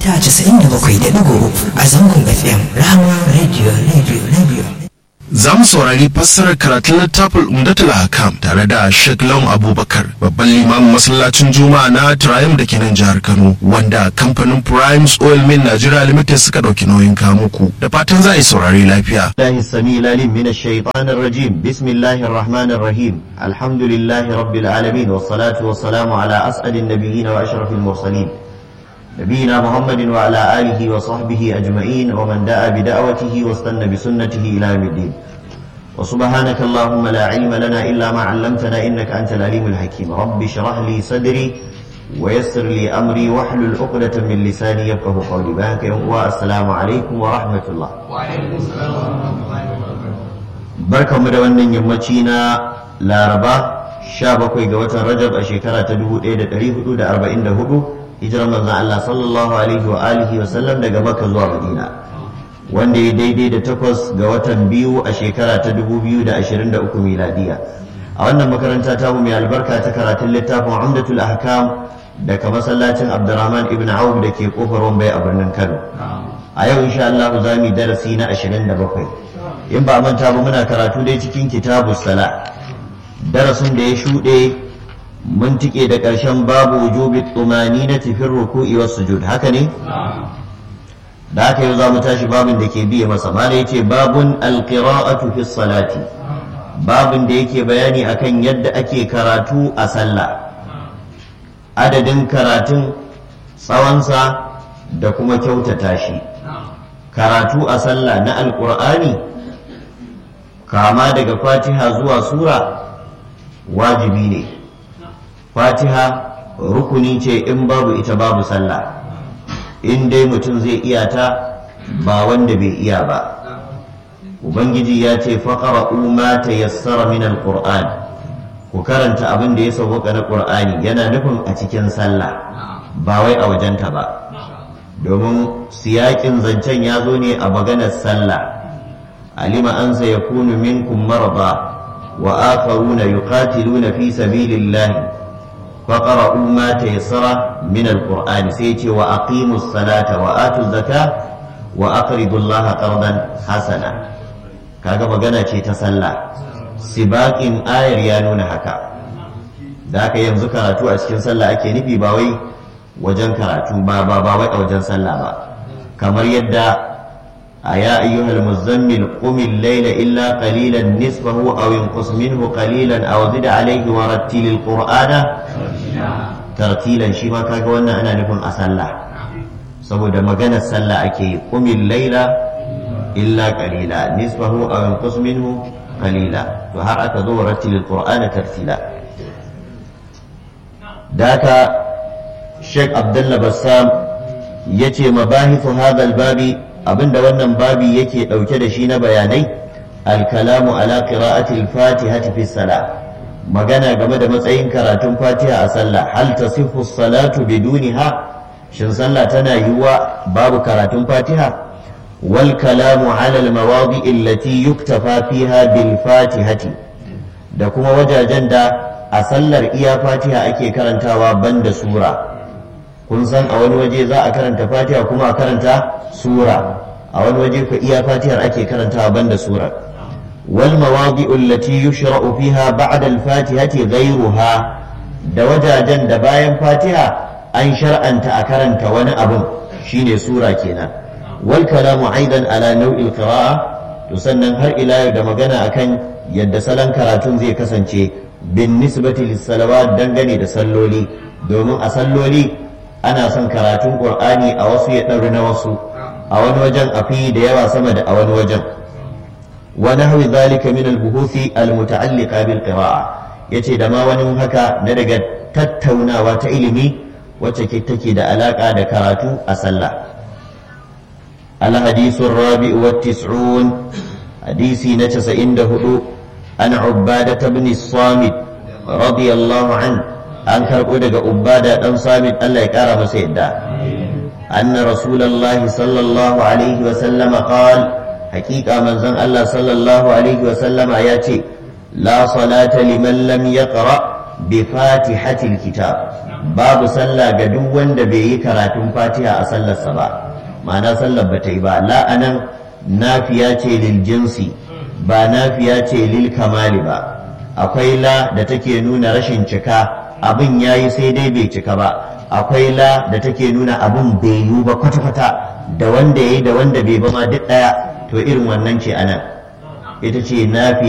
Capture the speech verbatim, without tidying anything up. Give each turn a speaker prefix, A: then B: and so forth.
A: mita casa'in da bakwai da ɗigo uku a zangon F M Rama Radio Radio Radio.
B: Za mu saurari fassarar karatun littafin Umdatul Ahkam tare da Sheikh Lawan Abubakar, babban limamin masallacin Juma'a na Triumph da ke nan jihar Kano, wanda kamfanin Primes Oil Mill Nigeria Limited suka dauki nauyin kawo muku. Da fatan za a yi saurari lafiya.
C: Allahi sami lalim min ash-shaytanir rajim. Bismillahir rahmanir rahim. Alhamdulillahi rabbil alamin was salatu was salamu ala as'adin nabiyyin wa ashrafil mursalin. نبينا محمد وعلى آله وصحبه أجمعين ومن دعا بدعوته واستنى بسنته إلى يوم الدين وسبحانك اللهم لا علم لنا إلا ما علمتنا إنك أنت العليم الحكيم رب اشرح لي صدري ويسر لي أمري واحلل عقدة من لساني يفقهوا قولي بارك والسلام عليكم ورحمة الله. وعليكم السلام ورحمة الله وبركاته. بركة مدونين يمتينا لا ربا شابكوي قوة رجب أشيكرا تدو إيدة تريه دا أربعين دا هدو hijirar manzan Allah sallallahu alaihi wa alihi wa sallam daga Makka zuwa Madina, wanda ya daidai da takwas ga watan biyu a shekara ta dubu biyu da ashirin da uku miladiya. A wannan makaranta ta mai albarka ta karatun littafin Umdatul Ahkam daga masallacin Abdurrahman ibn Auf da ke kofar Wambai a birnin Kano. A yau insha Allah za mu yi darasi na ashirin da bakwai. In ba manta ba muna karatu dai cikin Kitabus Sala. Darasin da ya shuɗe mun tike da ƙarshen babu wujubi tumaninati fi ruku'i was sujud, haka ne? Da haka yau za mu tashi babin da ke biye masa. Mala yace babun alqira'atu fi salati, babin da yake bayani akan yadda ake karatu a sallah, adadin karatun, tsawonsa da kuma kyautata shi. Karatu a sallah na alqur'ani kama daga Fatiha zuwa sura wajibi ne. Fatiha rukuni ce, in babu ita babu sallah, in dai mutum zai iya ta, ba wanda bai iya ba. Ubangiji ya ce faqra'u ma tayassara min alquran, ku karanta abin da ya sauka na qur'ani, yana nufin a cikin sallah ba wai a wajenta ba, domin siyakin zancen ya zo ne a maganar sallah. Alima an sayakunu minkum marada wa akharuna yuqatiluna fi sabilillahi فقرأوا ما تيسر من القرآن سيتي وأقيموا الصلاة وآتوا الزكاة وأقرضوا الله قرضا حسنا. kaga magana ce ta sallah, sibaƙin ayar ya nuna haka. Da haka yanzu karatu a cikin sallah ake nufi, ba wai wajen karatu ba ba ba wai a wajen sallah ba. Kamar yadda a ya ayyuhal muzammil qumil layla illa qalilan nisfahu aw inqus minhu qalilan aw zid alayhi wa rattilil qur'ana tartilan. shi ma kaga wannan ana nufin a sallah, saboda maganar sallah ake yi. qumil layla illa qalila nisfahu aw inqus minhu qalila, to har aka zo rattilil qur'ana tartila. daka Sheikh Abdullah Bassam yace mabahithu hadha al-babi, abinda wannan babi yake dauke da shi na bayanai, al-kalamu ala qira'ati al-fatihati fi salah, magana game da matsayin karatun fatiha a sallah. hal tasihhu as-salatu biduniha, shin sallah tana yiwuwa babu karatun fatiha? wal kalamu ala al-mawadi' allati yuktafa fiha bil fatihati, da kuma wajajen da a sallar iya fatiha ake karantawa banda sura. kun san a wani waje za a karanta fatiha kuma a karanta sura, a wani waje ku iya fatihar ake karantawa banda sura. wal mawadi'u allati yushra'u fiha ba'da al-fatihati ghayruha, da wajajen da bayan fatiha an shar'anta a karanta wani abun, shine sura kenan. wal kalamu aidan ala nau'il qira'a, to sannan har ila da magana akan yadda salon karatun zai kasance bin nisbati lis salawat, dangane da salloli, domin a salloli ana son karatun qur'ani a wasu ya ɗauri na wasu, a wani wajen a fi da yawa sama da a wani wajen. wa nahwi dhalika min al-buhuthi al-muta'alliqa bil qira'a, yace da ma wani haka na daga tattaunawa ta ilimi wacce take da alaka da karatu a sallah. al-hadithu ar-rabi'u wat-tis'un, hadisi na casa'in da hudu, an Ubbada ibn as-Samit radiyallahu anhu, an karɓo daga Ubbada ɗan Samit, Allah ya ƙara masa yadda. anna rasulallahi sallallahu alaihi wa sallama qal, haƙiƙa manzon Allah sallallahu alaihi wa sallama ya ce, la salata liman lam yaqra bi fatihatil kitab, babu sallah ga duk wanda bai yi karatun fatiha a sallarsa ba ma'ana sallar ba ta yi ba la anan nafiya ce lil jinsi ba nafiya ce lil kamali ba akwai la da take nuna rashin cika abin yayi sai dai bai cika ba akwai la da take nuna abin bai yiwu ba kwata-kwata da wanda yayi da wanda bai ba ma duk daya to irin wannan ce anan ita ce nafiya